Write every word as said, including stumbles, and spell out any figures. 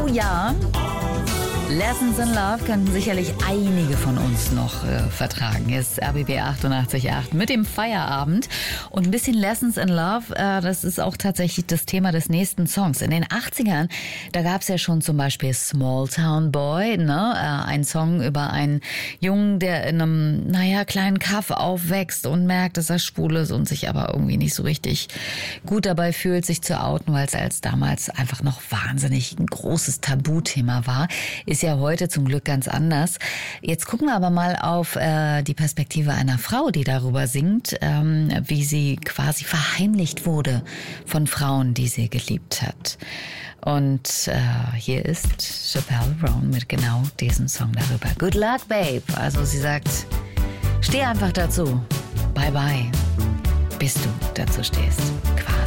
ja. Lessons in Love könnten sicherlich einige von uns noch äh, vertragen. Hier ist R B B achtundachtzig Komma acht mit dem Feierabend. Und ein bisschen Lessons in Love, äh, das ist auch tatsächlich das Thema des nächsten Songs. In den achtzigern, da gab es ja schon zum Beispiel Small Town Boy, ne? Äh, ein Song über einen Jungen, der in einem, naja, kleinen Kaff aufwächst und merkt, dass er schwul ist und sich aber irgendwie nicht so richtig gut dabei fühlt, sich zu outen, weil es als damals einfach noch wahnsinnig ein großes Tabuthema war. Ist ja heute zum Glück ganz anders. Jetzt gucken wir aber mal auf äh, die Perspektive einer Frau, die darüber singt, ähm, wie sie quasi verheimlicht wurde von Frauen, die sie geliebt hat. Und äh, hier ist Chappelle Roan mit genau diesem Song darüber. Good luck, babe. Also sie sagt, steh einfach dazu. Bye, bye. Bis du dazu stehst. Quasi.